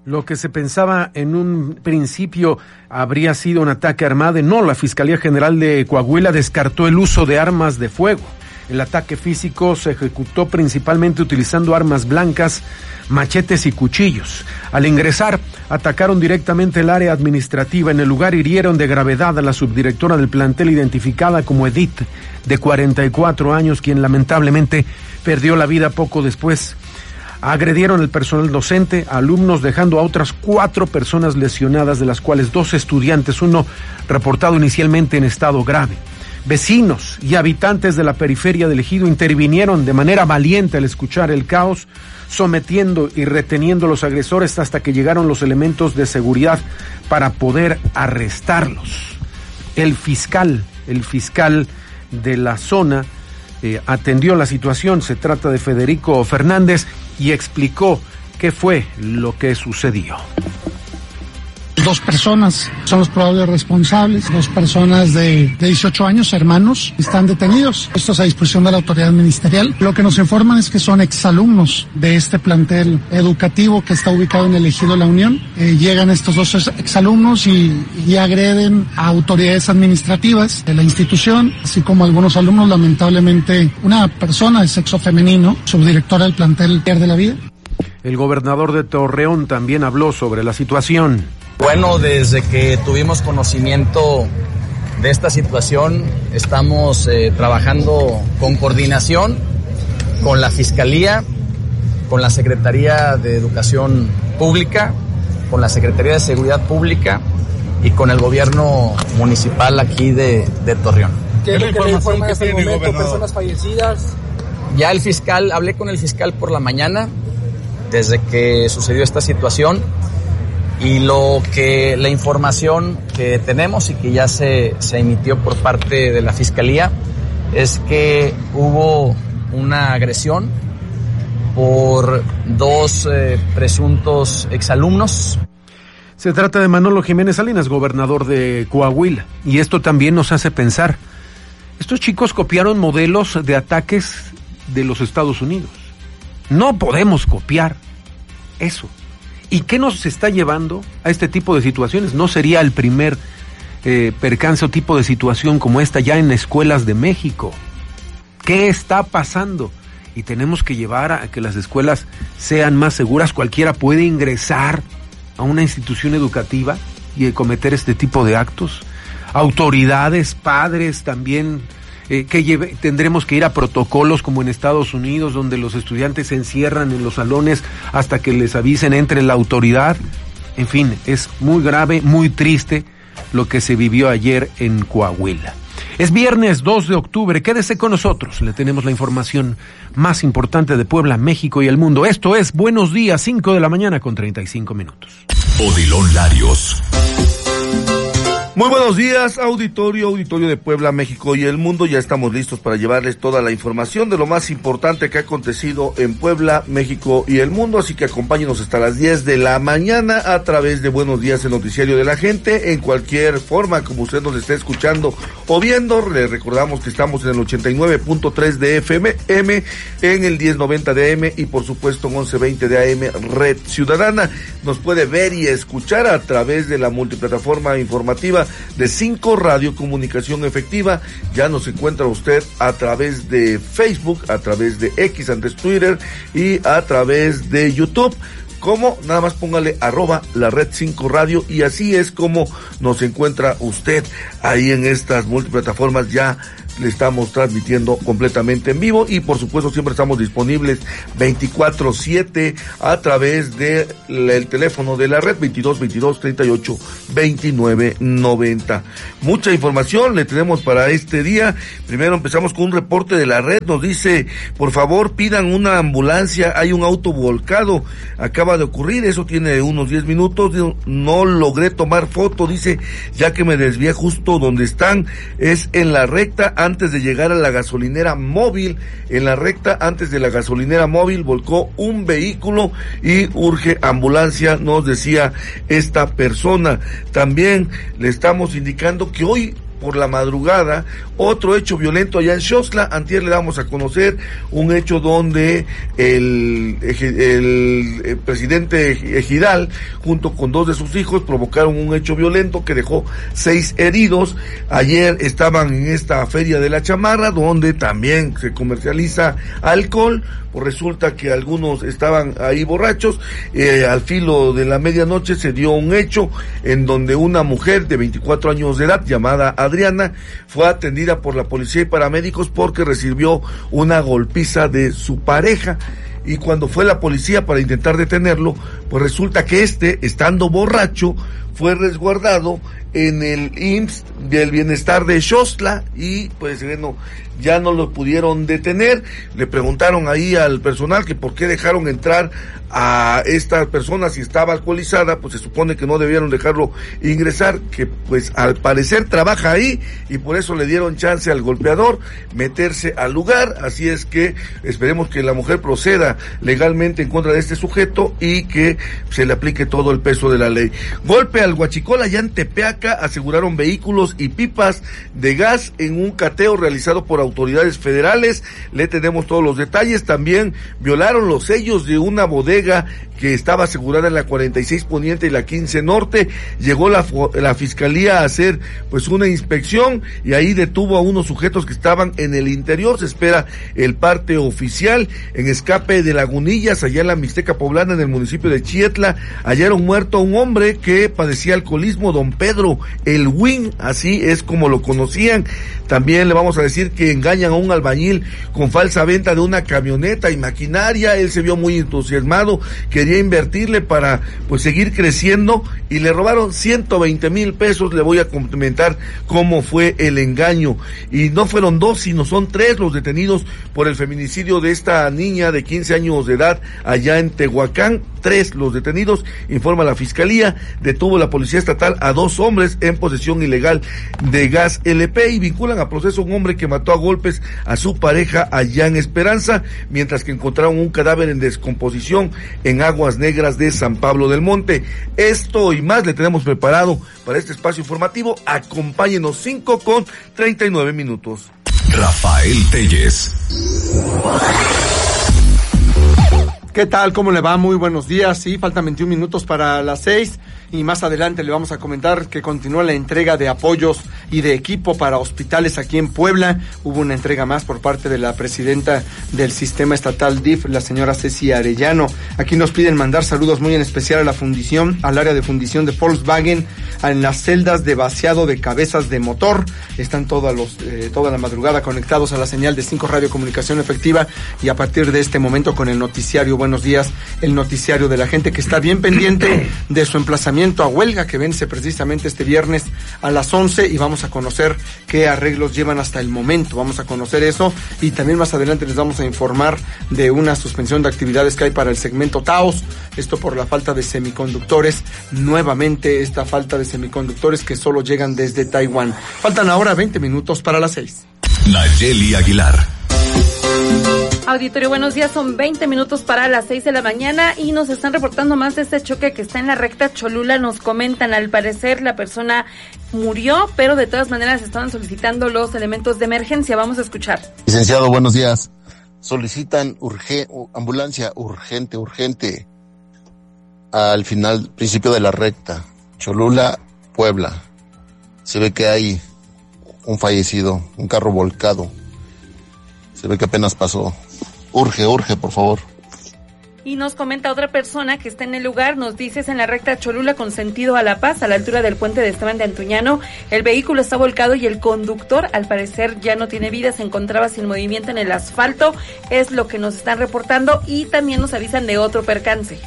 Lo que se pensaba en un principio habría sido un ataque armado, no, la Fiscalía General de Coahuila descartó el uso de armas de fuego. El ataque físico se ejecutó principalmente utilizando armas blancas, machetes y cuchillos. Al ingresar, atacaron directamente el área administrativa. En el lugar hirieron de gravedad a la subdirectora del plantel, identificada como Edith, de 44 años, quien lamentablemente perdió la vida poco después. Agredieron al personal docente, alumnos, dejando a otras 4 personas lesionadas, de las cuales 2 estudiantes, uno reportado inicialmente en estado grave. Vecinos y habitantes de la periferia del ejido intervinieron de manera valiente al escuchar el caos, sometiendo y reteniendo a los agresores hasta que llegaron los elementos de seguridad para poder arrestarlos. El fiscal de la zona atendió la situación, se trata de Federico Fernández, y explicó qué fue lo que sucedió. 2 personas son los probables responsables, 2 personas de 18 años, hermanos, están detenidos, puestos a disposición de la autoridad ministerial. Lo que nos informan es que son exalumnos de este plantel educativo que está ubicado en el ejido La Unión. Llegan estos 2 exalumnos y agreden a autoridades administrativas de la institución, así como algunos alumnos. Lamentablemente, una persona de sexo femenino, subdirectora del plantel, pierde la vida. El gobernador de Torreón también habló sobre la situación. Bueno, desde que tuvimos conocimiento de esta situación, estamos trabajando con coordinación con la Fiscalía, con la Secretaría de Educación Pública, con la Secretaría de Seguridad Pública y con el gobierno municipal aquí de Torreón. ¿Qué es lo que le informan hasta el momento? ¿Personas fallecidas? Ya hablé con el fiscal por la mañana, desde que sucedió esta situación. Y la información que tenemos y que ya se emitió por parte de la Fiscalía es que hubo una agresión por 2 presuntos exalumnos. Se trata de Manolo Jiménez Salinas, gobernador de Coahuila, y esto también nos hace pensar. Estos chicos copiaron modelos de ataques de los Estados Unidos. No podemos copiar eso. ¿Y qué nos está llevando a este tipo de situaciones? No sería el primer percance o tipo de situación como esta ya en escuelas de México. ¿Qué está pasando? Y tenemos que llevar a que las escuelas sean más seguras. Cualquiera puede ingresar a una institución educativa y cometer este tipo de actos. Autoridades, padres también, tendremos que ir a protocolos como en Estados Unidos, donde los estudiantes se encierran en los salones hasta que les avisen, entre la autoridad. En fin, es muy grave, muy triste lo que se vivió ayer en Coahuila. Es viernes 2 de octubre, quédese con nosotros, le tenemos la información más importante de Puebla, México y el mundo. Esto es Buenos Días, 5 de la mañana con 35 minutos. Odilon Larios. Muy buenos días, auditorio de Puebla, México y el mundo. Ya estamos listos para llevarles toda la información de lo más importante que ha acontecido en Puebla, México y el mundo. Así que acompáñenos hasta las 10 de la mañana a través de Buenos Días, el noticiario de la gente, en cualquier forma como usted nos esté escuchando o viendo. Le recordamos que estamos en el 89.3 de FM, en el 1090 de AM y por supuesto en 1120 de AM Red Ciudadana. Nos puede ver y escuchar a través de la multiplataforma informativa de 5 Radio Comunicación Efectiva. Ya nos encuentra usted a través de Facebook, a través de X, antes Twitter, y a través de YouTube. Como nada más póngale @la red 5 radio y así es como nos encuentra usted ahí en estas multiplataformas. Ya le estamos transmitiendo completamente en vivo y por supuesto siempre estamos disponibles 24/7 a través de el teléfono de la red 22-38-29-90. Mucha información le tenemos para este día. Primero empezamos con un reporte de la red. Nos dice, por favor pidan una ambulancia, hay un auto volcado, acaba de ocurrir, eso tiene unos 10 minutos, no logré tomar foto, dice, ya que me desvié justo donde están, es en la recta antes de llegar a la gasolinera móvil. En la recta antes de la gasolinera móvil volcó un vehículo y urge ambulancia, nos decía esta persona. También le estamos indicando que hoy por la madrugada, otro hecho violento allá en Xoxtla. Antier le damos a conocer un hecho donde el presidente ejidal, junto con 2 de sus hijos, provocaron un hecho violento que dejó 6 heridos. Ayer estaban en esta feria de la chamarra, donde también se comercializa alcohol. Pues resulta que algunos estaban ahí borrachos. Al filo de la medianoche se dio un hecho en donde una mujer de 24 años de edad, llamada Adriana, fue atendida por la policía y paramédicos porque recibió una golpiza de su pareja. Y cuando fue la policía para intentar detenerlo, pues resulta que estando borracho, fue resguardado en el IMSS del Bienestar de Xoxtla y pues bueno, ya no lo pudieron detener. Le preguntaron ahí al personal que por qué dejaron entrar a esta persona si estaba alcoholizada. Pues se supone que no debieron dejarlo ingresar, que pues al parecer trabaja ahí y por eso le dieron chance al golpeador meterse al lugar. Así es que esperemos que la mujer proceda legalmente en contra de este sujeto y que se le aplique todo el peso de la ley. Golpe al huachicol allá en Tepeaca, aseguraron vehículos y pipas de gas en un cateo realizado por autoridades federales. Le tenemos todos los detalles. También violaron los sellos de una bodega que estaba asegurada en la 46 Poniente y la 15 Norte. Llegó la fiscalía a hacer pues una inspección y ahí detuvo a unos sujetos que estaban en el interior. Se espera el parte oficial. En Escape de Lagunillas, allá en la Mixteca Poblana, en el municipio de Chietla, hallaron muerto a un hombre que padecía alcoholismo, don Pedro el Win, así es como lo conocían. También le vamos a decir que engañan a un albañil con falsa venta de una camioneta y maquinaria. Él se vio muy entusiasmado, quería invertirle para pues seguir creciendo y le robaron 120,000 pesos. Le voy a comentar cómo fue el engaño. Y no fueron 2, sino son 3 los detenidos por el feminicidio de esta niña de 15 años de edad allá en Tehuacán. 3 los detenidos, informa la fiscalía. Detuvo la policía estatal a 2 hombres en posesión ilegal de gas LP y vinculan a proceso a un hombre que mató a golpes a su pareja allá en Esperanza, mientras que encontraron un cadáver en descomposición en Aguas Negras de San Pablo del Monte. Esto y más le tenemos preparado para este espacio informativo. Acompáñenos, 5:39. Rafael Telles. ¿Qué tal? ¿Cómo le va? Muy buenos días. Sí, faltan 21 minutos para las 6 y más adelante le vamos a comentar que continúa la entrega de apoyos y de equipo para hospitales aquí en Puebla. Hubo una entrega más por parte de la presidenta del sistema estatal DIF, la señora Ceci Arellano. Aquí nos piden mandar saludos muy en especial a la fundición, al área de fundición de Volkswagen, en las celdas de vaciado de cabezas de motor. Están toda la madrugada conectados a la señal de 5 Radio Comunicación Efectiva y a partir de este momento con el noticiario Buenos Días, el noticiario de la gente que está bien pendiente de su emplazamiento a huelga que vence precisamente este viernes a las 11 y vamos a conocer qué arreglos llevan hasta el momento. Vamos a conocer eso y también más adelante les vamos a informar de una suspensión de actividades que hay para el segmento Taos, esto por la falta de semiconductores, nuevamente esta falta de semiconductores que solo llegan desde Taiwán. Faltan ahora 20 minutos para las 6. Nayeli Aguilar. Auditorio, buenos días, son 20 minutos para las 6 de la mañana y nos están reportando más de este choque que está en la recta Cholula. Nos comentan, al parecer la persona murió, pero de todas maneras estaban solicitando los elementos de emergencia. Vamos a escuchar. Licenciado, buenos días. Solicitan ambulancia urgente al final, principio de la recta Cholula, Puebla. Se ve que hay un fallecido, un carro volcado. Se ve que apenas pasó. Urge, por favor. Y nos comenta otra persona que está en el lugar, nos dice, es en la recta Cholula con sentido a La Paz, a la altura del puente de Esteban de Antuñano. El vehículo está volcado y el conductor, al parecer, ya no tiene vida, se encontraba sin movimiento en el asfalto. Es lo que nos están reportando y también nos avisan de otro percance.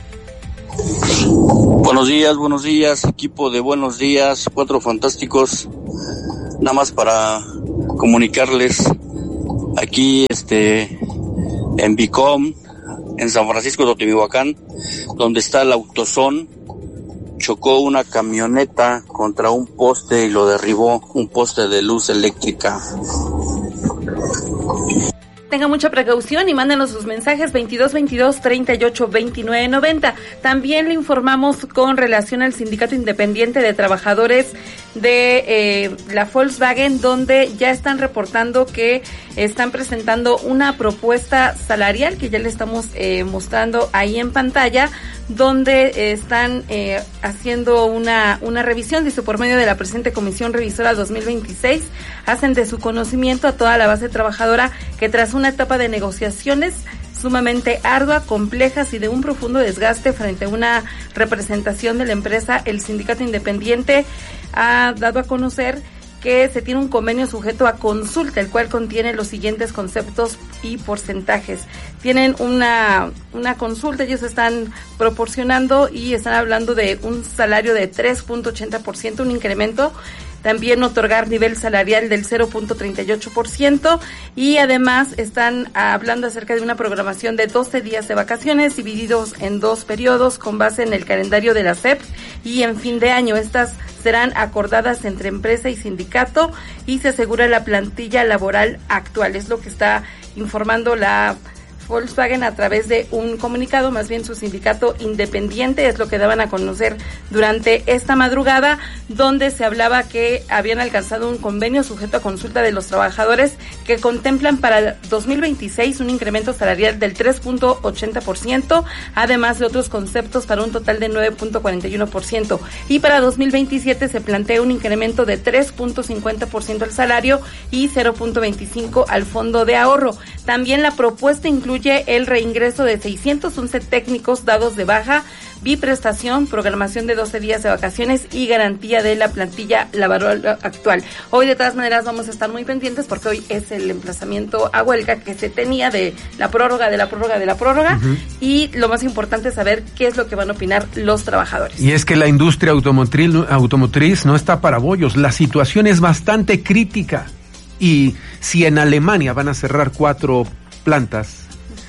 Buenos días, equipo de Buenos Días, 4 fantásticos. Nada más para comunicarles aquí en Bicom, en San Francisco de Otemihuacán, donde está el Autosón, chocó una camioneta contra un poste y lo derribó, un poste de luz eléctrica. Tenga mucha precaución y mándenos sus mensajes 2222-382990. También le informamos con relación al Sindicato Independiente de Trabajadores de la Volkswagen, donde ya están reportando que están presentando una propuesta salarial que ya le estamos mostrando ahí en pantalla, donde están haciendo una revisión, dice, por medio de la presente Comisión Revisora 2026, hacen de su conocimiento a toda la base trabajadora que tras una etapa de negociaciones sumamente ardua, complejas y de un profundo desgaste frente a una representación de la empresa, el Sindicato Independiente ha dado a conocer que se tiene un convenio sujeto a consulta, el cual contiene los siguientes conceptos y porcentajes. Tienen una consulta, ellos están proporcionando y están hablando de un salario de 3.80%, un incremento. También otorgar nivel salarial del 0.38% y además están hablando acerca de una programación de 12 días de vacaciones divididos en 2 periodos con base en el calendario de la SEP y en fin de año. Estas serán acordadas entre empresa y sindicato y se asegura la plantilla laboral actual. Es lo que está informando la Volkswagen a través de un comunicado, más bien su sindicato independiente, es lo que daban a conocer durante esta madrugada, donde se hablaba que habían alcanzado un convenio sujeto a consulta de los trabajadores que contemplan para 2026 un incremento salarial del 3.80%, además de otros conceptos para un total de 9.41%. Y para 2027 se plantea un incremento de 3.50% al salario y 0.25% al fondo de ahorro. También la propuesta incluye el reingreso de 611 técnicos dados de baja, biprestación, programación de 12 días de vacaciones y garantía de la plantilla laboral actual. Hoy de todas maneras vamos a estar muy pendientes porque hoy es el emplazamiento a huelga que se tenía de la prórroga, y lo más importante es saber qué es lo que van a opinar los trabajadores. Y es que la industria automotriz no está para bollos, la situación es bastante crítica y si en Alemania van a cerrar 4 plantas,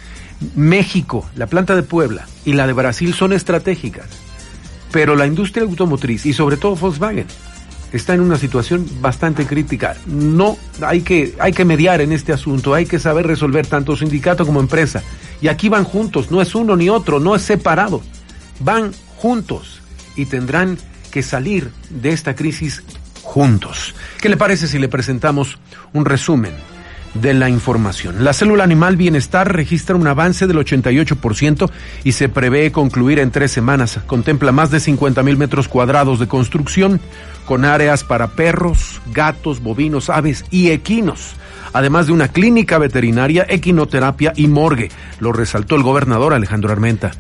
México, la planta de Puebla y la de Brasil son estratégicas, pero la industria automotriz y sobre todo Volkswagen está en una situación bastante crítica. No, hay que mediar en este asunto, hay que saber resolver tanto sindicato como empresa. Y aquí van juntos, no es uno ni otro, no es separado, van juntos y tendrán que salir de esta crisis juntos. ¿Qué le parece si le presentamos un resumen de la información? La célula Animal Bienestar registra un avance del 88% y se prevé concluir en 3 semanas. Contempla más de 50,000 metros cuadrados de construcción con áreas para perros, gatos, bovinos, aves y equinos, además de una clínica veterinaria, equinoterapia y morgue. Lo resaltó el gobernador Alejandro Armenta.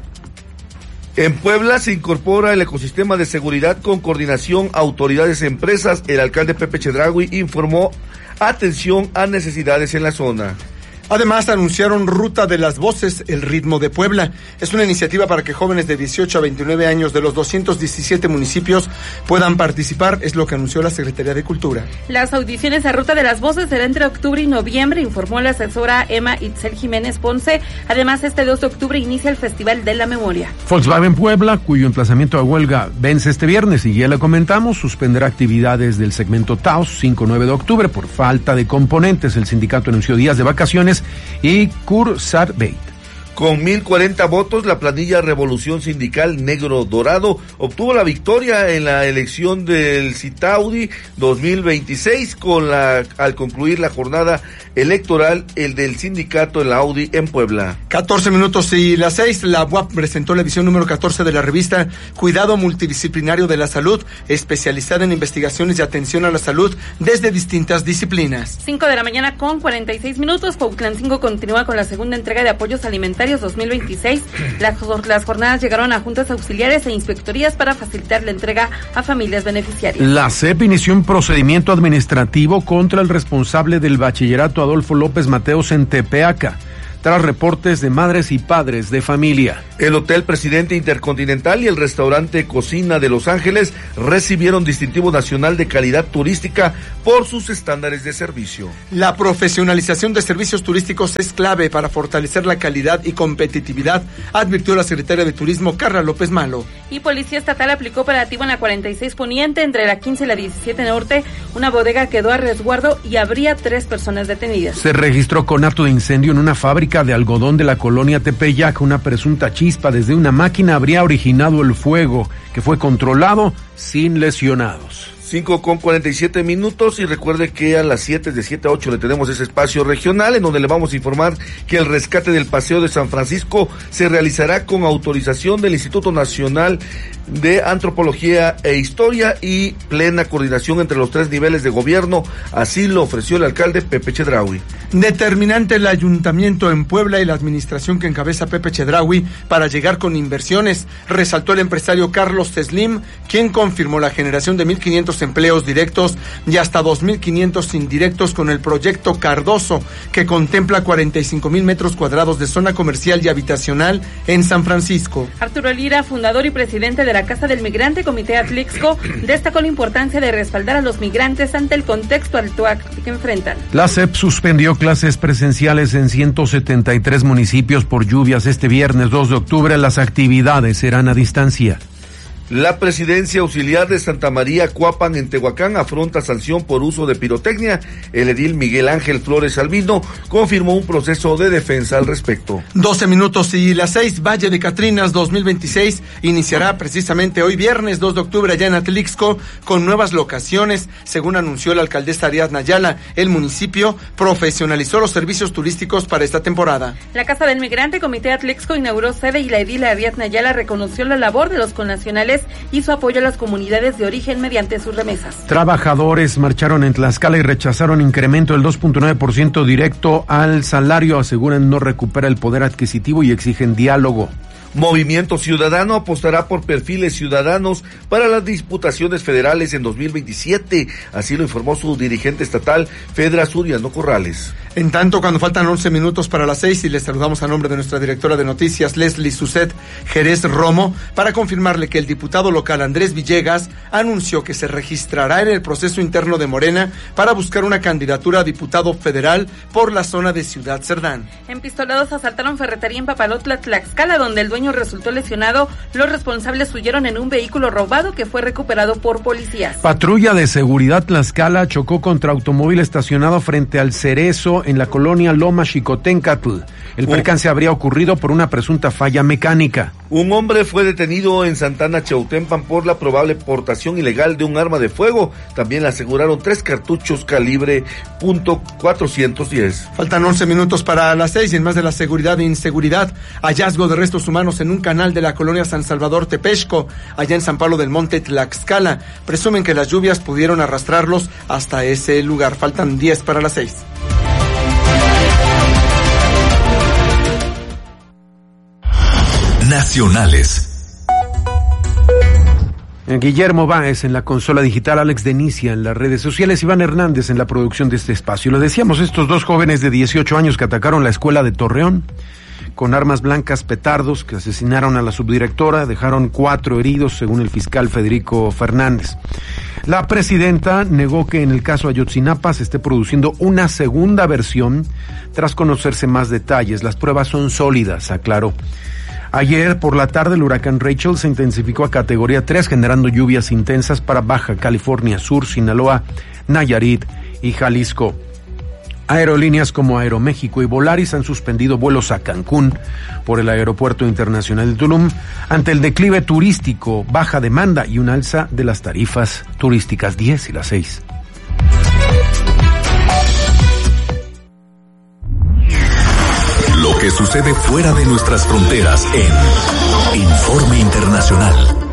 En Puebla se incorpora el ecosistema de seguridad con coordinación autoridades empresas. El alcalde Pepe Chedraui informó atención a necesidades en la zona. Además, anunciaron Ruta de las Voces, el ritmo de Puebla. Es una iniciativa para que jóvenes de 18 a 29 años de los 217 municipios puedan participar, es lo que anunció la Secretaría de Cultura. Las audiciones a Ruta de las Voces serán entre octubre y noviembre, informó la asesora Emma Itzel Jiménez Ponce. Además, este 2 de octubre inicia el Festival de la Memoria. Volkswagen Puebla, cuyo emplazamiento a huelga vence este viernes y ya le comentamos, suspenderá actividades del segmento Taos 5-9 de octubre por falta de componentes. El sindicato anunció días de vacaciones y Kursarbeit. Con 1,040 votos, la planilla Revolución Sindical Negro Dorado obtuvo la victoria en la elección del CITAUDI 2026 al concluir la jornada electoral, el del sindicato en la Audi en Puebla. 14 minutos y las 6, la UAP presentó la edición número 14 de la revista Cuidado Multidisciplinario de la Salud, especializada en investigaciones y atención a la salud desde distintas disciplinas. 5 de la mañana con 46 minutos, Cuautlancingo continúa con la segunda entrega de apoyos alimentarios 2026. Las jornadas llegaron a juntas auxiliares e inspectorías para facilitar la entrega a familias beneficiarias. La SEP inició un procedimiento administrativo contra el responsable del bachillerato Adolfo López Mateos en Tepeaca. tras reportes de madres y padres de familia. El Hotel Presidente Intercontinental y el restaurante Cocina de Los Ángeles recibieron distintivo nacional de calidad turística por sus estándares de servicio. La profesionalización de servicios turísticos es clave para fortalecer la calidad y competitividad, advirtió la secretaria de Turismo, Carla López Malo. Y Policía Estatal aplicó operativo en la 46 Poniente, entre la 15 y la 17 Norte. Una bodega quedó a resguardo y habría 3 personas detenidas. Se registró conato de incendio en una fábrica de algodón de la colonia Tepeyac. Una presunta chispa desde una máquina habría originado el fuego, que fue controlado sin lesionados. 5:47 y recuerde que a las 7, de 7 a 8 le tenemos ese espacio regional en donde le vamos a informar que el rescate del Paseo de San Francisco se realizará con autorización del Instituto Nacional de Antropología e Historia y plena coordinación entre los 3 niveles de gobierno, así lo ofreció el alcalde Pepe Chedraui. Determinante el ayuntamiento en Puebla y la administración que encabeza Pepe Chedraui para llegar con inversiones, resaltó el empresario Carlos Teslim, quien confirmó la generación de 1,500 empleos directos y hasta 2,500 indirectos con el proyecto Cardoso, que contempla 45,000 metros cuadrados de zona comercial y habitacional en San Francisco. Arturo Lira, fundador y presidente de la Casa del Migrante, Comité Atlixco, destacó la importancia de respaldar a los migrantes ante el contexto actual que enfrentan. La SEP suspendió clases presenciales en 173 municipios por lluvias este viernes 2 de octubre. Las actividades serán a distancia. La presidencia auxiliar de Santa María Cuapan en Tehuacán afronta sanción por uso de pirotecnia. El edil Miguel Ángel Flores Albino confirmó un proceso de defensa al respecto. 12 minutos y las 6, Valle de Catrinas 2026 iniciará precisamente hoy viernes 2 de octubre allá en Atlixco con nuevas locaciones. Según anunció la alcaldesa Ariadna Ayala, el municipio profesionalizó los servicios turísticos para esta temporada. La Casa del Migrante, Comité Atlixco, inauguró sede y la edil Ariadna Ayala reconoció la labor de los connacionales y su apoyo a las comunidades de origen mediante sus remesas. Trabajadores marcharon en Tlaxcala y rechazaron incremento del 2.9% directo al salario. Aseguran no recupera el poder adquisitivo y exigen diálogo. Movimiento Ciudadano apostará por perfiles ciudadanos para las diputaciones federales en 2027, así lo informó su dirigente estatal, Fedra Suriano Corrales. En tanto, cuando faltan 11 minutos para las 6, y les saludamos a nombre de nuestra directora de noticias, Leslie Suset Jerez Romo, para confirmarle que el diputado local Andrés Villegas anunció que se registrará en el proceso interno de Morena para buscar una candidatura a diputado federal por la zona de Ciudad Cerdán. Empistolados asaltaron ferretería en Papalotla, Tlaxcala, donde el dueño resultó lesionado. Los responsables huyeron en un vehículo robado que fue recuperado por policías. Patrulla de seguridad Tlaxcala chocó contra automóvil estacionado frente al Cerezo en la colonia Loma Xicoténcatl. El percance habría ocurrido por una presunta falla mecánica. Un hombre fue detenido en Santana Chautempan por la probable portación ilegal de un arma de fuego. También le aseguraron 3 cartuchos calibre .410. Faltan 11 minutos para las 6 y en más de la seguridad e inseguridad, hallazgo de restos humanos en un canal de la colonia San Salvador Tepexco, allá en San Pablo del Monte, Tlaxcala. Presumen que las lluvias pudieron arrastrarlos hasta ese lugar. Faltan 10 para las 6. Nacionales. Guillermo Báez en la consola digital, Alex Denicia en las redes sociales, Iván Hernández en la producción de este espacio. Lo decíamos, estos 2 jóvenes de 18 años que atacaron la escuela de Torreón con armas blancas, petardos, que asesinaron a la subdirectora, dejaron 4 heridos, según el fiscal Federico Fernández. La presidenta negó que en el caso Ayotzinapa se esté produciendo una segunda versión tras conocerse más detalles. Las pruebas son sólidas, aclaró. Ayer por la tarde el huracán Rachel se intensificó a categoría 3, generando lluvias intensas para Baja California Sur, Sinaloa, Nayarit y Jalisco. Aerolíneas como Aeroméxico y Volaris han suspendido vuelos a Cancún por el Aeropuerto Internacional de Tulum ante el declive turístico, baja demanda y un alza de las tarifas turísticas. 10 y las 6. Lo que sucede fuera de nuestras fronteras en Informe Internacional.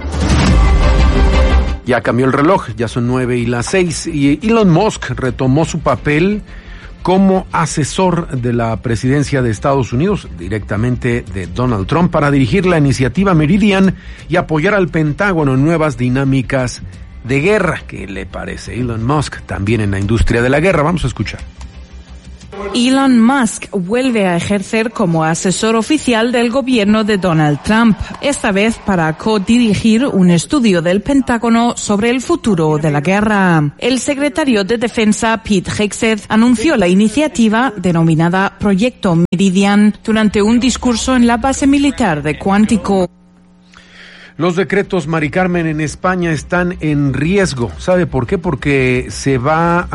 Ya cambió el reloj, ya son 9 y las 6, y Elon Musk retomó su papel como asesor de la presidencia de Estados Unidos, directamente de Donald Trump, para dirigir la iniciativa Meridian y apoyar al Pentágono en nuevas dinámicas de guerra. ¿Qué le parece Elon Musk también en la industria de la guerra? Vamos a escuchar. Elon Musk vuelve a ejercer como asesor oficial del gobierno de Donald Trump, esta vez para codirigir un estudio del Pentágono sobre el futuro de la guerra. El secretario de Defensa, Pete Hegseth, anunció la iniciativa denominada Proyecto Meridian durante un discurso en la base militar de Quantico. Los decretos, Mari Carmen, en España están en riesgo. ¿Sabe por qué? Porque se va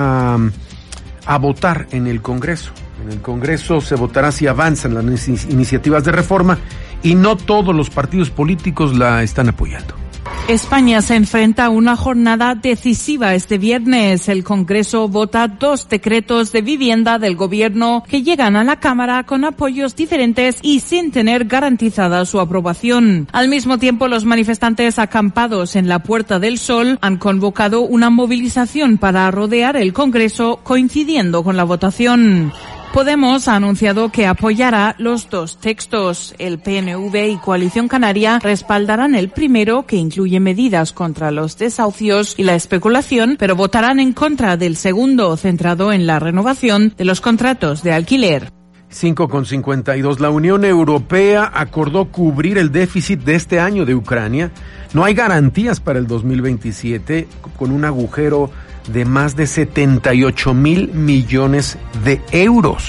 a votar en el Congreso. En el Congreso se votará si avanzan las iniciativas de reforma y no todos los partidos políticos la están apoyando. España se enfrenta a una jornada decisiva este viernes. El Congreso vota 2 decretos de vivienda del gobierno que llegan a la Cámara con apoyos diferentes y sin tener garantizada su aprobación. Al mismo tiempo, los manifestantes acampados en la Puerta del Sol han convocado una movilización para rodear el Congreso coincidiendo con la votación. Podemos ha anunciado que apoyará los 2 textos. El PNV y Coalición Canaria respaldarán el primero, que incluye medidas contra los desahucios y la especulación, pero votarán en contra del segundo, centrado en la renovación de los contratos de alquiler. 5:52. La Unión Europea acordó cubrir el déficit de este año de Ucrania. No hay garantías para el 2027, con un agujero de más de 78,000 millones de euros.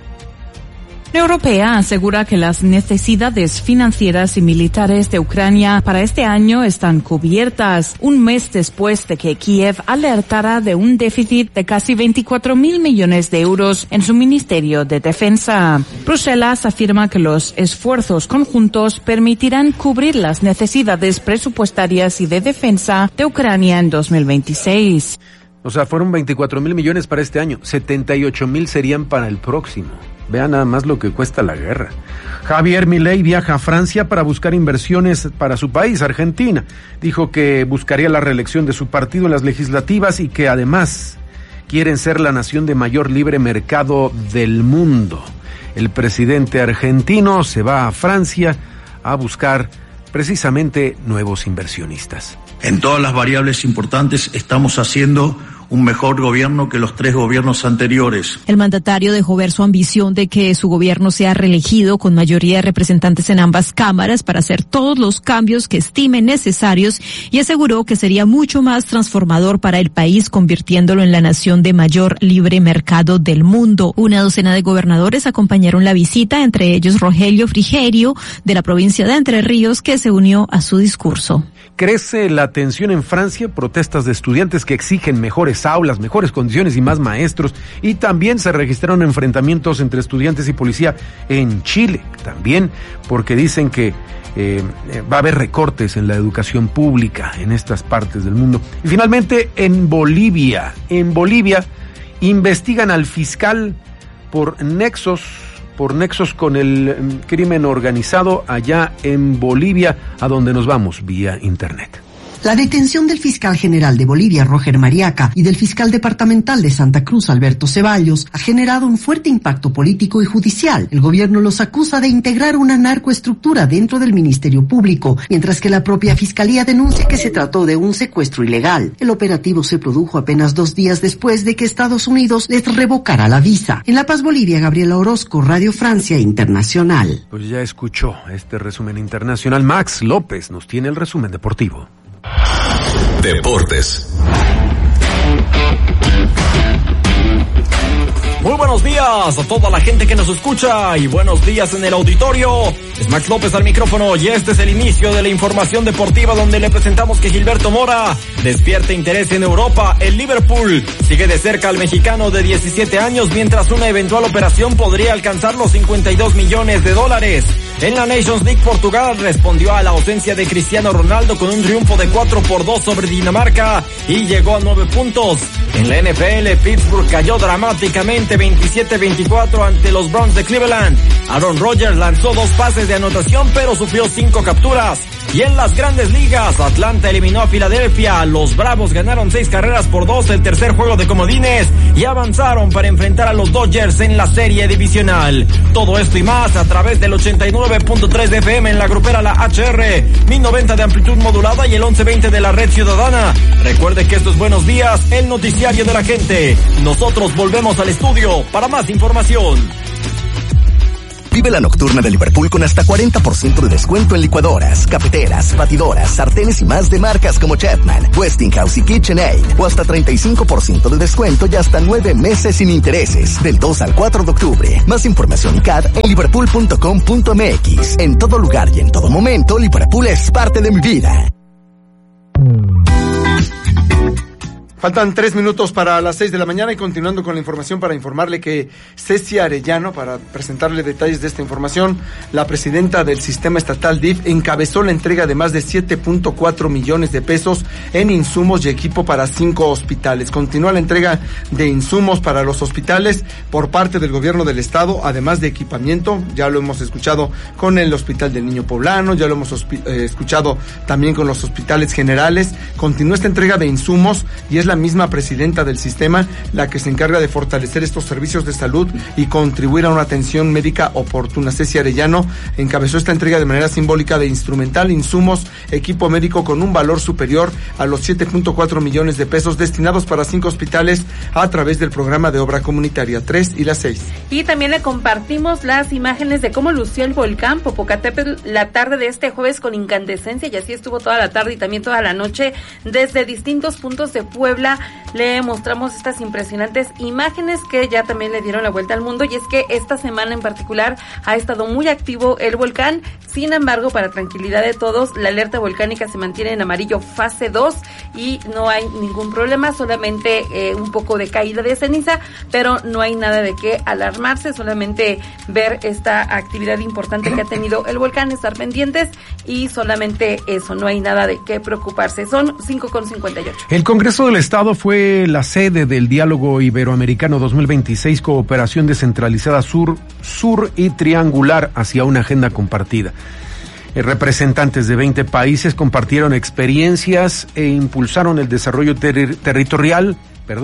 La Unión Europea asegura que las necesidades financieras y militares de Ucrania para este año están cubiertas, un mes después de que Kiev alertara de un déficit de casi 24,000 millones de euros en su Ministerio de Defensa. Bruselas afirma que los esfuerzos conjuntos permitirán cubrir las necesidades presupuestarias y de defensa de Ucrania en 2026. O sea, fueron 24,000 millones para este año, 78,000 serían para el próximo. Vean nada más lo que cuesta la guerra. Javier Milei viaja a Francia para buscar inversiones para su país, Argentina. Dijo que buscaría la reelección de su partido en las legislativas y que además quieren ser la nación de mayor libre mercado del mundo. El presidente argentino se va a Francia a buscar precisamente nuevos inversionistas. En todas las variables importantes estamos haciendo un mejor gobierno que los 3 gobiernos anteriores. El mandatario dejó ver su ambición de que su gobierno sea reelegido con mayoría de representantes en ambas cámaras para hacer todos los cambios que estime necesarios y aseguró que sería mucho más transformador para el país, convirtiéndolo en la nación de mayor libre mercado del mundo. Una docena de gobernadores acompañaron la visita, entre ellos Rogelio Frigerio, de la provincia de Entre Ríos, que se unió a su discurso. Crece la tensión en Francia, protestas de estudiantes que exigen mejores aulas, mejores condiciones y más maestros, y también se registraron enfrentamientos entre estudiantes y policía en Chile, también porque dicen que va a haber recortes en la educación pública en estas partes del mundo. Y finalmente en Bolivia investigan al fiscal por nexos con el crimen organizado allá en Bolivia, a donde nos vamos vía internet. La detención del fiscal general de Bolivia, Roger Mariaca, y del fiscal departamental de Santa Cruz, Alberto Ceballos, ha generado un fuerte impacto político y judicial. El gobierno los acusa de integrar una narcoestructura dentro del Ministerio Público, mientras que la propia fiscalía denuncia que se trató de un secuestro ilegal. El operativo se produjo apenas 2 días después de que Estados Unidos les revocara la visa. En La Paz, Bolivia, Gabriela Orozco, Radio Francia Internacional. Pues ya escuchó este resumen internacional. Max López nos tiene el resumen deportivo. Deportes. Muy buenos días a toda la gente que nos escucha y buenos días en el auditorio. Es Max López al micrófono y este es el inicio de la información deportiva, donde le presentamos que Gilberto Mora despierta interés en Europa. El Liverpool sigue de cerca al mexicano de 17 años, mientras una eventual operación podría alcanzar los $52 millones. En la Nations League, Portugal respondió a la ausencia de Cristiano Ronaldo con un triunfo de 4-2 sobre Dinamarca y llegó a 9 puntos. En la NFL, Pittsburgh cayó dramáticamente 27-24 ante los Browns de Cleveland. Aaron Rodgers lanzó 2 pases de anotación, pero sufrió 5 capturas. Y en las grandes ligas, Atlanta eliminó a Filadelfia. Los Bravos ganaron 6-2 el tercer juego de comodines y avanzaron para enfrentar a los Dodgers en la serie divisional. Todo esto y más a través del 89.3 de FM en la grupera La HR, 1090 de amplitud modulada y el 1120 de la red ciudadana. Recuerde que esto es Buenos Días, el noticiario de la gente. Nosotros volvemos al estudio para más información. Vive la nocturna de Liverpool con hasta 40% de descuento en licuadoras, cafeteras, batidoras, sartenes y más de marcas como Chapman, Westinghouse y KitchenAid. O hasta 35% de descuento y hasta 9 meses sin intereses. Del 2 al 4 de octubre. Más información y CAD en liverpool.com.mx. En todo lugar y en todo momento, Liverpool es parte de mi vida. Faltan 3 minutos para las 6 de la mañana y continuando con la información para informarle que Ceci Arellano, para presentarle detalles de esta información, la presidenta del sistema estatal DIF encabezó la entrega de más de 7.4 millones de pesos en insumos y equipo para 5 hospitales. Continúa la entrega de insumos para los hospitales por parte del gobierno del estado, además de equipamiento. Ya lo hemos escuchado con el Hospital del Niño Poblano, ya lo hemos escuchado también con los hospitales generales. Continúa esta entrega de insumos y es la misma presidenta del sistema la que se encarga de fortalecer estos servicios de salud y contribuir a una atención médica oportuna. Ceci Arellano encabezó esta entrega de manera simbólica de instrumental, insumos, equipo médico con un valor superior a los 7.4 millones de pesos destinados para 5 hospitales a través del programa de obra comunitaria 3 y la 6. Y también le compartimos las imágenes de cómo lució el volcán Popocatépetl la tarde de este jueves con incandescencia, y así estuvo toda la tarde y también toda la noche. Desde distintos puntos de Puebla le mostramos estas impresionantes imágenes que ya también le dieron la vuelta al mundo, y es que esta semana en particular ha estado muy activo el volcán. Sin embargo, para tranquilidad de todos, la alerta volcánica se mantiene en amarillo fase 2 y no hay ningún problema, solamente un poco de caída de ceniza, pero no hay nada de qué alarmarse, solamente ver esta actividad importante que ha tenido el volcán, estar pendientes y solamente eso, no hay nada de qué preocuparse. Son 5:58. El Congreso del Estado fue la sede del Diálogo Iberoamericano 2026, Cooperación Descentralizada Sur y Triangular hacia una agenda compartida. Representantes de 20 países compartieron experiencias e impulsaron el desarrollo territorial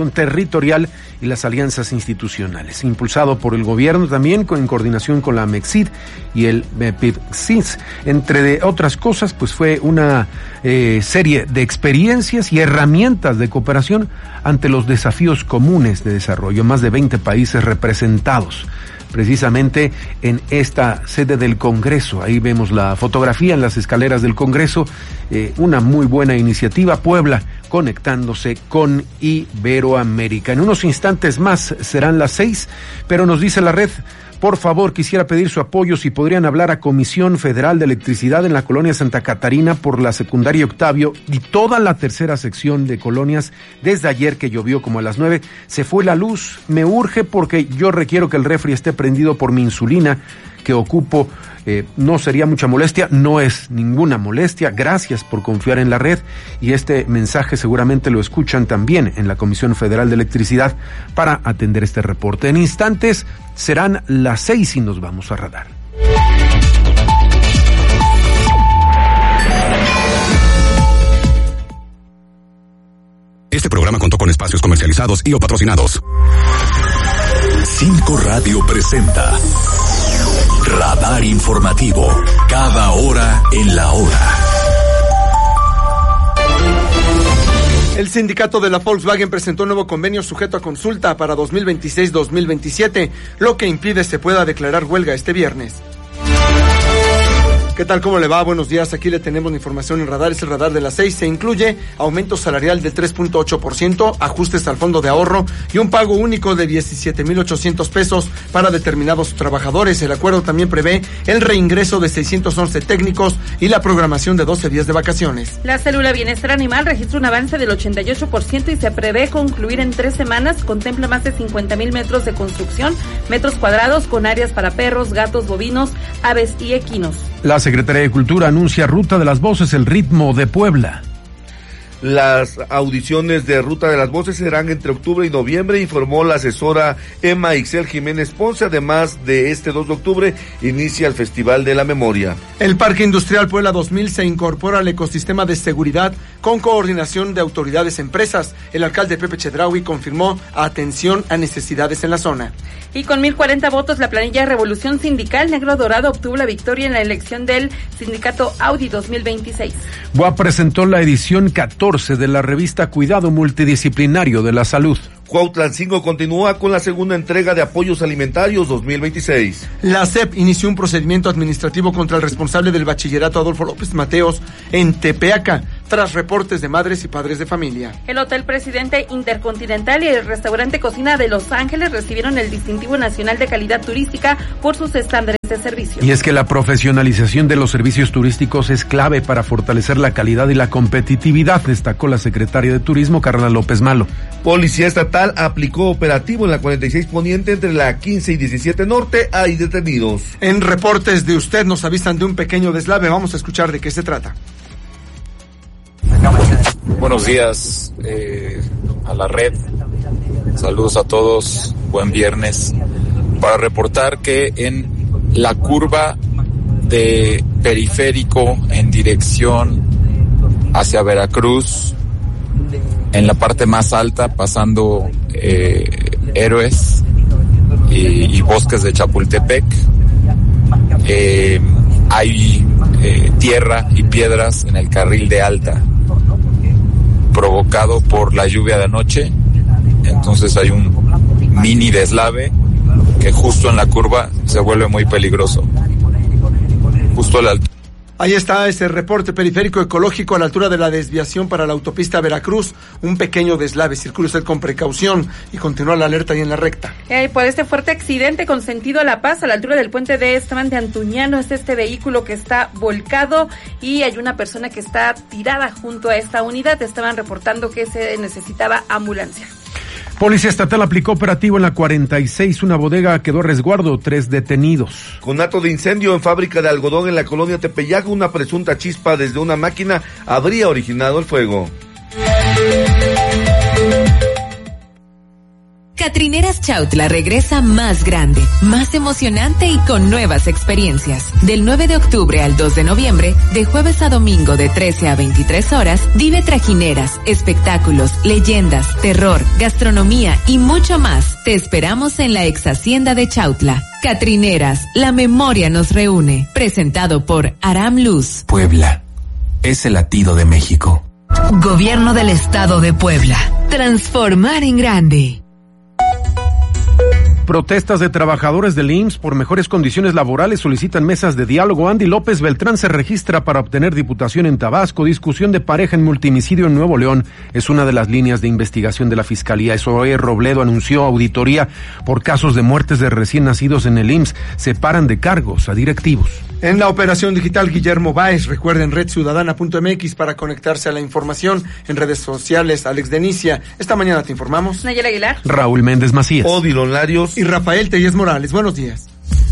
y las alianzas institucionales, impulsado por el gobierno también en coordinación con la MEXID y el PIPCIS. Entre otras cosas, pues fue una serie de experiencias y herramientas de cooperación ante los desafíos comunes de desarrollo. Más de 20 países representados precisamente en esta sede del Congreso. Ahí vemos la fotografía en las escaleras del Congreso, una muy buena iniciativa. Puebla conectándose con Iberoamérica. En unos instantes más serán las 6, pero nos dice la red: por favor, quisiera pedir su apoyo si podrían hablar a Comisión Federal de Electricidad en la colonia Santa Catarina por la secundaria Octavio y toda la tercera sección de colonias. Desde ayer que llovió como a las 9, se fue la luz. Me urge porque yo requiero que el refri esté prendido por mi insulina que ocupo. No sería mucha molestia, no es ninguna molestia. Gracias por confiar en la red, y este mensaje seguramente lo escuchan también en la Comisión Federal de Electricidad para atender este reporte. En instantes serán las 6 y nos vamos a Radar. Este programa contó con espacios comercializados y o patrocinados. 5 Radio presenta Radar Informativo, cada hora en la hora. El sindicato de la Volkswagen presentó un nuevo convenio sujeto a consulta para 2026-2027, lo que impide se pueda declarar huelga este viernes. ¿Qué tal? ¿Cómo le va? Buenos días. Aquí le tenemos la información en Radar. Es el Radar de las 6. Se incluye aumento salarial del 3.8%, ajustes al fondo de ahorro y un pago único de 17,800 pesos para determinados trabajadores. El acuerdo también prevé el reingreso de 611 técnicos y la programación de 12 días de vacaciones. La célula Bienestar Animal registra un avance del 88% y se prevé concluir en 3 semanas. Contempla más de 50,000 metros de construcción, metros cuadrados con áreas para perros, gatos, bovinos, aves y equinos. La Secretaría de Cultura anuncia Ruta de las Voces, el ritmo de Puebla. Las audiciones de Ruta de las Voces serán entre octubre y noviembre, informó la asesora Emma Ixel Jiménez Ponce. Además de este 2 de octubre, inicia el Festival de la Memoria. El Parque Industrial Puebla 2000 se incorpora al ecosistema de seguridad con coordinación de autoridades empresas. El alcalde Pepe Chedraui confirmó atención a necesidades en la zona. Y con 1,040 votos, la planilla Revolución Sindical Negro Dorado obtuvo la victoria en la elección del Sindicato Audi 2026. BOA presentó la edición 14 de la revista Cuidado Multidisciplinario de la Salud. Cuautlancingo continúa con la segunda entrega de apoyos alimentarios 2026. La SEP inició un procedimiento administrativo contra el responsable del bachillerato Adolfo López Mateos en Tepeaca, tras reportes de madres y padres de familia. El Hotel Presidente Intercontinental y el restaurante Cocina de Los Ángeles recibieron el distintivo nacional de calidad turística por sus estándares de servicio. Y es que la profesionalización de los servicios turísticos es clave para fortalecer la calidad y la competitividad, destacó la secretaria de Turismo, Carla López Malo. Policía Estatal aplicó operativo en la 46 Poniente entre la 15 y 17 Norte. Hay detenidos. En reportes de usted nos avisan de un pequeño deslave. Vamos a escuchar de qué se trata. Buenos días a la red. Saludos a todos. Buen viernes. Para reportar que en la curva de Periférico en dirección hacia Veracruz, en la parte más alta, pasando Héroes y Bosques de Chapultepec, hay tierra y piedras en el carril de alta, provocado por la lluvia de anoche. Entonces hay un mini deslave que justo en la curva se vuelve muy peligroso. Justo a la altura. Ahí está ese reporte periférico ecológico a la altura de la desviación para la autopista Veracruz. Un pequeño deslave. Circule usted con precaución y continúa la alerta ahí en la recta. Por este fuerte accidente con sentido a La Paz, a la altura del puente de Esteban de Antuñano, es este vehículo que está volcado y hay una persona que está tirada junto a esta unidad. Estaban reportando que se necesitaba ambulancia. Policía Estatal aplicó operativo en la 46, una bodega quedó a resguardo, 3 detenidos. Conato de incendio en fábrica de algodón en la colonia Tepeyac, una presunta chispa desde una máquina habría originado el fuego. Catrineras Chautla regresa más grande, más emocionante y con nuevas experiencias. Del 9 de octubre al 2 de noviembre, de jueves a domingo de 13 a 23 horas, vive trajineras, espectáculos, leyendas, terror, gastronomía y mucho más. Te esperamos en la ex hacienda de Chautla. Catrineras, la memoria nos reúne. Presentado por Aram Luz. Puebla es el latido de México. Gobierno del Estado de Puebla. Transformar en grande. Protestas de trabajadores del IMSS por mejores condiciones laborales solicitan mesas de diálogo. Andy López Beltrán se registra para obtener diputación en Tabasco. Discusión de pareja en multimicidio en Nuevo León es una de las líneas de investigación de la Fiscalía. Zoe Robledo anunció auditoría por casos de muertes de recién nacidos en el IMSS. Separan de cargos a directivos. En la operación digital, Guillermo Báez. Recuerden redciudadana.mx para conectarse a la información. En redes sociales, Alex Denicia. Esta mañana te informamos. Nayela Aguilar. Raúl Méndez Macías. Odilon Larios. Y Rafael Tellez Morales. Buenos días.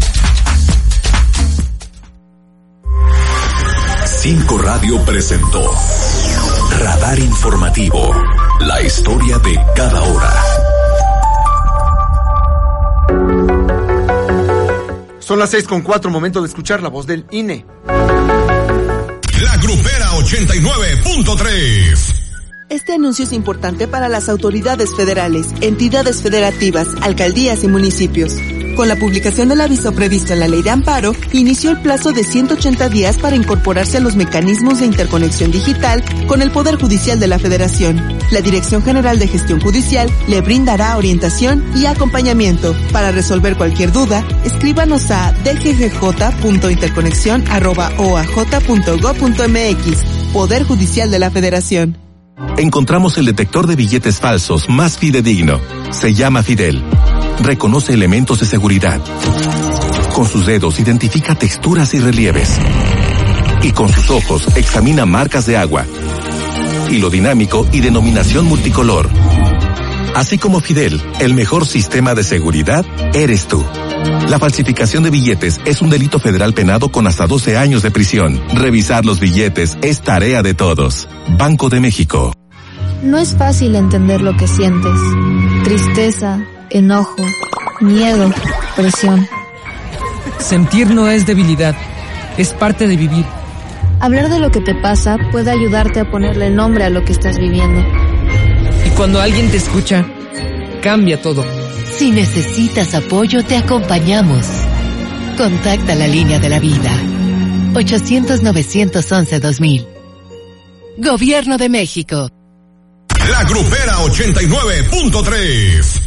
5 Radio presentó Radar Informativo. La historia de cada hora. Son las 6:04, momento de escuchar la voz del INE. La Grupera 89.3. Este anuncio es importante para las autoridades federales, entidades federativas, alcaldías y municipios. Con la publicación del aviso previsto en la Ley de Amparo, inició el plazo de 180 días para incorporarse a los mecanismos de interconexión digital con el Poder Judicial de la Federación. La Dirección General de Gestión Judicial le brindará orientación y acompañamiento. Para resolver cualquier duda, escríbanos a dggj.interconexión@oaj.gov.mx. Poder Judicial de la Federación. Encontramos el detector de billetes falsos más fidedigno. Se llama Fidel. Reconoce elementos de seguridad. Con sus dedos identifica texturas y relieves. Y con sus ojos examina marcas de agua. Hilo dinámico y denominación multicolor. Así como Fidel, el mejor sistema de seguridad eres tú. La falsificación de billetes es un delito federal penado con hasta 12 años de prisión. Revisar los billetes es tarea de todos. Banco de México. No es fácil entender lo que sientes. Tristeza, enojo, miedo, presión. Sentir no es debilidad, es parte de vivir. Hablar de lo que te pasa puede ayudarte a ponerle nombre a lo que estás viviendo. Y cuando alguien te escucha, cambia todo. Si necesitas apoyo, te acompañamos. Contacta la línea de la vida. 800-911-2000. Gobierno de México. La Grupera 89.3.